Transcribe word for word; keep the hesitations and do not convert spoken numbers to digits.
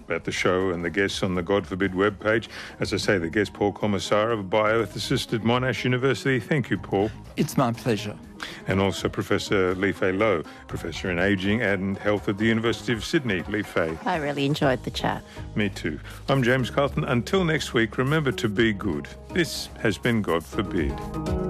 about the show and the guests on the God Forbid webpage. As I say, the guest Paul Commissar, bioethicist at Monash University. Thank you, Paul. It's my pleasure. And also Professor Li Fei Low, Professor in Ageing and Health at the University of Sydney. Li Fei. I really enjoyed the chat. Me too. I'm James Carlton. Until next week, remember to be good. This has been God Forbid.